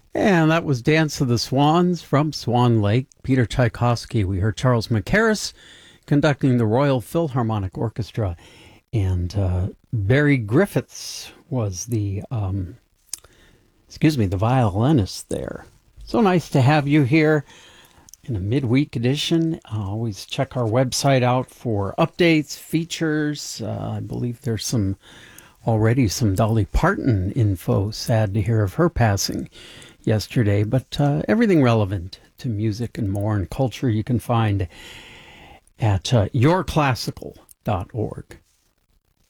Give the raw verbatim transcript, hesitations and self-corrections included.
And that was Dance of the Swans from Swan Lake, Peter Tchaikovsky. We heard Charles Mackerras conducting the Royal Philharmonic Orchestra. And uh, Barry Griffiths was the, um, excuse me, the violinist there. So nice to have you here in a midweek edition. Uh, always check our website out for updates, features. Uh, I believe there's some already some Dolly Parton info. Sad to hear of her passing yesterday, but uh, everything relevant to music and more and culture you can find at uh, your classical dot org.